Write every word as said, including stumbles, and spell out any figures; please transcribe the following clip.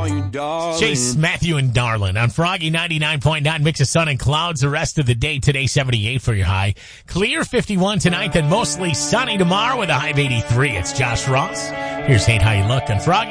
call you darling. Chase, Matthew, and Darlin on Froggy ninety-nine point nine. Mix of sun and clouds the rest of the day. Today, seventy-eight for your high. Clear fifty-one tonight, then mostly sunny tomorrow with a high of eighty-three. It's Josh Ross. Here's Hate How You Look on Froggy.